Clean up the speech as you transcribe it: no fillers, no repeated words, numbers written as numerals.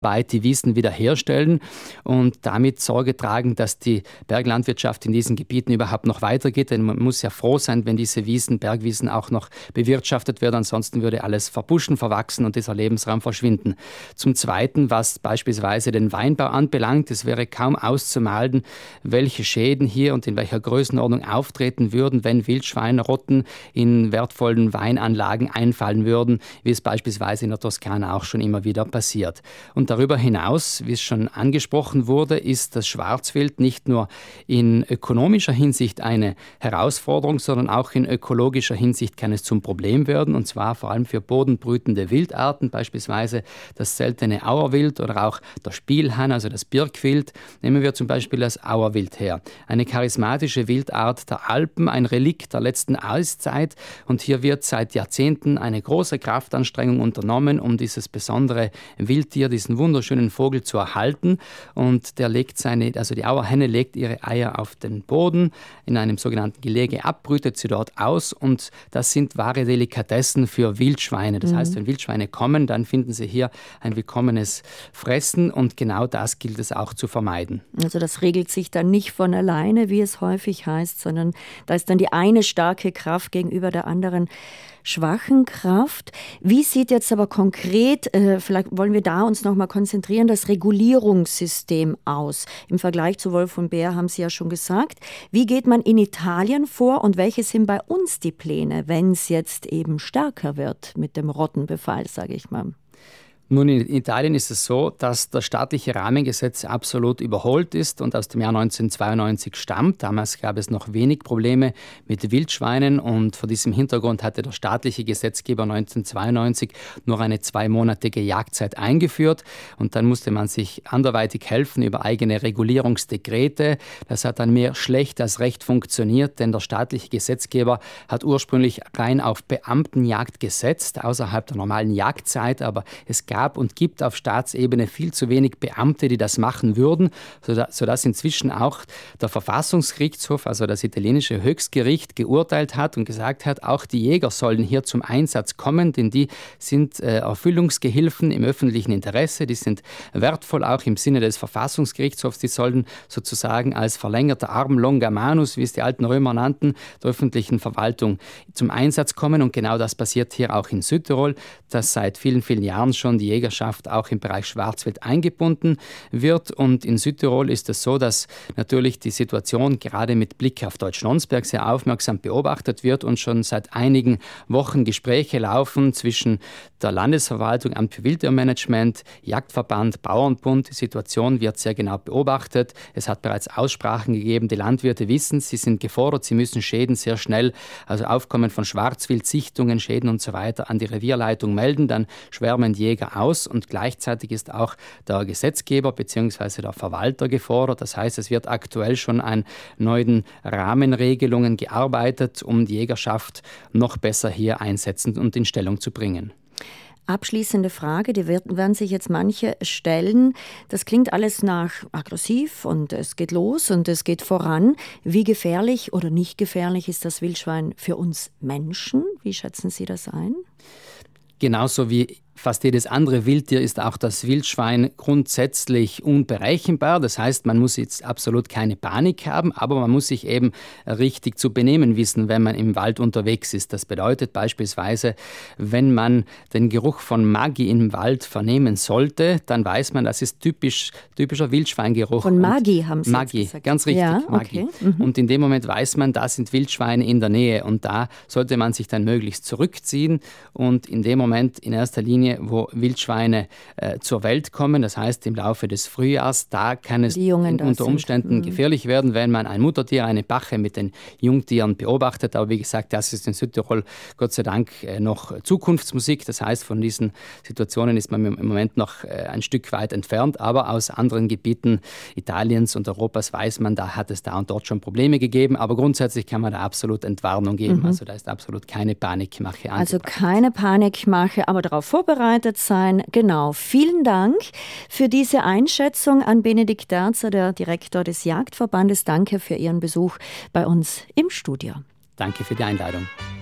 die Wiesen wiederherstellen und damit Sorge tragen, dass die Berglandwirtschaft in diesen Gebieten überhaupt noch weitergeht. Denn man muss ja froh sein, wenn diese Wiesen, Bergwiesen auch noch bewirtschaftet werden. Ansonsten würde alles verbuschen, verwachsen und dieser Lebensraum verschwinden. Zum Zweiten, was beispielsweise den Weinbau anbelangt, es wäre kaum auszumalen, welche Schäden hier und in welcher Größenordnung auftreten würden, wenn Wildschweinrotten in wertvollen Weinanlagen einfallen würden, wie es beispielsweise in der Toskana auch schon immer wieder passiert. Und darüber hinaus, wie es schon angesprochen wurde, ist das Schwarzwild nicht nur in ökonomischer Hinsicht eine Herausforderung, sondern auch in ökologischer Hinsicht kann es zum Problem werden, und zwar vor allem für bodenbrütende Wildarten, beispielsweise das seltene Auerwild oder auch der Spielhahn, also das Birkwild. Nehmen wir zum Beispiel das Auerwild her. Eine charismatische Wildart der Alpen, ein Relikt der letzten Eiszeit, und hier wird seit Jahrzehnten eine große Kraftanstrengung unternommen, um dieses besondere Wildtier, diesen wunderschönen Vogel zu erhalten, und die Auerhenne legt ihre Eier auf den Boden in einem sogenannten Gelege ab, brütet sie dort aus, und das sind wahre Delikatessen für Wildschweine. Das heißt, wenn Wildschweine kommen, dann finden sie hier ein willkommenes Fressen, und genau das gilt es auch zu vermeiden. Also das regelt sich dann nicht von alleine, wie es häufig heißt, sondern da ist dann die eine starke Kraft gegenüber der anderen schwachen Kraft. Wie sieht jetzt aber konkret, vielleicht wollen wir da uns noch mal konzentrieren, das Regulierungssystem aus? Im Vergleich zu Wolf und Bär haben Sie ja schon gesagt. Wie geht man in Italien vor und welche sind bei uns die Pläne, wenn es jetzt eben stärker wird mit dem Rottenbefall, sage ich mal? Nun, in Italien ist es so, dass das staatliche Rahmengesetz absolut überholt ist und aus dem Jahr 1992 stammt. Damals gab es noch wenig Probleme mit Wildschweinen, und vor diesem Hintergrund hatte der staatliche Gesetzgeber 1992 nur eine 2-monatige Jagdzeit eingeführt, und dann musste man sich anderweitig helfen über eigene Regulierungsdekrete. Das hat dann mehr schlecht als recht funktioniert, denn der staatliche Gesetzgeber hat ursprünglich rein auf Beamtenjagd gesetzt, außerhalb der normalen Jagdzeit, aber es gab und gibt auf Staatsebene viel zu wenig Beamte, die das machen würden, sodass inzwischen auch der Verfassungsgerichtshof, also das italienische Höchstgericht, geurteilt hat und gesagt hat, auch die Jäger sollen hier zum Einsatz kommen, denn die sind Erfüllungsgehilfen im öffentlichen Interesse, die sind wertvoll auch im Sinne des Verfassungsgerichtshofs, die sollen sozusagen als verlängerter Arm longa manus, wie es die alten Römer nannten, der öffentlichen Verwaltung zum Einsatz kommen, und genau das passiert hier auch in Südtirol, dass seit vielen, vielen Jahren schon die Jägerschaft auch im Bereich Schwarzwild eingebunden wird. Und in Südtirol ist es so, dass natürlich die Situation gerade mit Blick auf Deutschlandsberg sehr aufmerksam beobachtet wird und schon seit einigen Wochen Gespräche laufen zwischen der Landesverwaltung, Amt für Wildtiermanagement, Jagdverband, Bauernbund. Die Situation wird sehr genau beobachtet. Es hat bereits Aussprachen gegeben. Die Landwirte wissen, sie sind gefordert, sie müssen Schäden sehr schnell, also Aufkommen von Schwarzwild, Sichtungen, Schäden und so weiter, an die Revierleitung melden. Dann schwärmen die Jäger aus, und gleichzeitig ist auch der Gesetzgeber bzw. der Verwalter gefordert. Das heißt, es wird aktuell schon an neuen Rahmenregelungen gearbeitet, um die Jägerschaft noch besser hier einsetzen und in Stellung zu bringen. Abschließende Frage, die werden sich jetzt manche stellen. Das klingt alles nach aggressiv und es geht los und es geht voran. Wie gefährlich oder nicht gefährlich ist das Wildschwein für uns Menschen? Wie schätzen Sie das ein? Genauso wie fast jedes andere Wildtier ist auch das Wildschwein grundsätzlich unberechenbar. Das heißt, man muss jetzt absolut keine Panik haben, aber man muss sich eben richtig zu benehmen wissen, wenn man im Wald unterwegs ist. Das bedeutet beispielsweise, wenn man den Geruch von Maggi im Wald vernehmen sollte, dann weiß man, das ist typischer Wildschweingeruch. Von Maggi haben Sie Maggi, gesagt. ganz richtig, ja, Maggi. Okay. Und in dem Moment weiß man, da sind Wildschweine in der Nähe, und da sollte man sich dann möglichst zurückziehen, und in dem Moment in erster Linie, wo Wildschweine zur Welt kommen, das heißt im Laufe des Frühjahrs, da kann es unter Umständen gefährlich werden, wenn man ein Muttertier, eine Bache mit den Jungtieren beobachtet. Aber wie gesagt, das ist in Südtirol Gott sei Dank noch Zukunftsmusik. Das heißt, von diesen Situationen ist man im Moment noch ein Stück weit entfernt. Aber aus anderen Gebieten Italiens und Europas weiß man, da hat es da und dort schon Probleme gegeben. Aber grundsätzlich kann man da absolut Entwarnung geben. Also da ist absolut keine Panikmache angebracht. Also keine Panikmache, aber darauf vorbereitet sein. Genau. Vielen Dank für diese Einschätzung an Benedikt Derzer, der Direktor des Jagdverbandes. Danke für Ihren Besuch bei uns im Studio. Danke für die Einladung.